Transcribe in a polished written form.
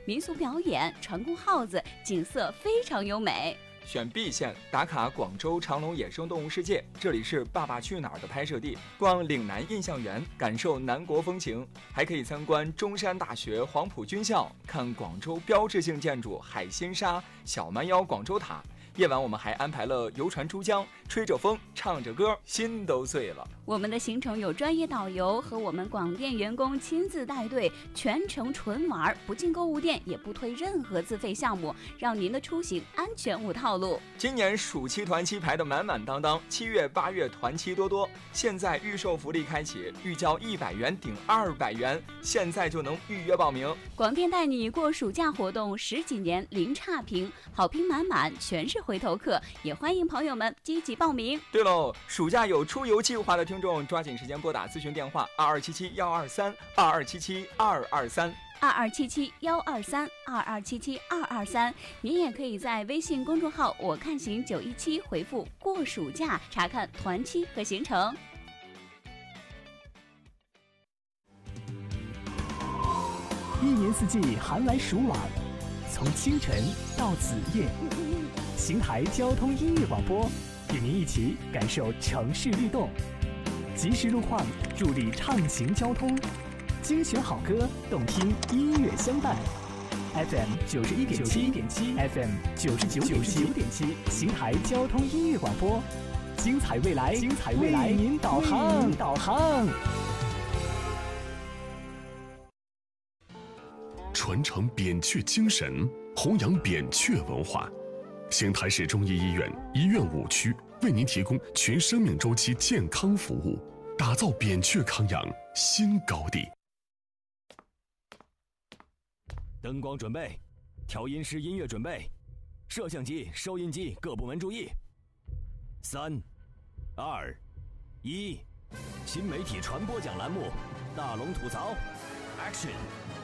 民俗表演、传功号子，景色非常优美。 选 B 线打卡广州长隆野生动物世界，这里是《爸爸去哪儿》的拍摄地。逛岭南印象园，感受南国风情，还可以参观中山大学黄埔军校，看广州标志性建筑海心沙、小蛮腰广州塔。夜晚我们还安排了游船珠江，吹着风，唱着歌，心都碎了。 我们的行程有专业导游和我们广电员工亲自带队，全程纯玩，不进购物店，也不推任何自费项目，让您的出行安全无套路。 今年暑期团期排得满满当当，7月8月团期多多，现在预售福利开启，预交100元顶200元，现在就能预约报名。 广电带你过暑假活动10几年零差评，好评满满，全是回头客，也欢迎朋友们积极报名。 对喽，暑假有出游计划的听众，抓紧时间拨打咨询电话 2277-123，2277-123，2277-223。您也可以在微信公众号我看行917回复过暑假，查看团期和行程。 一年四季寒来暑往，从清晨到子夜，邢台交通音乐广播与您一起感受城市律动，及时路况助力畅行交通，精选好歌，动听音乐相伴。FM 91.7 FM 99.7，邢台交通音乐广播，精彩未来，为您导航。 传承扁鹊精神，弘扬扁鹊文化。邢台市中医医院医院5区为您提供全生命周期健康服务，打造扁鹊康养新高地。 灯光准备，调音师音乐准备，摄像机、收音机各部门注意。3、2、1，新媒体传播奖栏目，大龙吐槽 ，Action。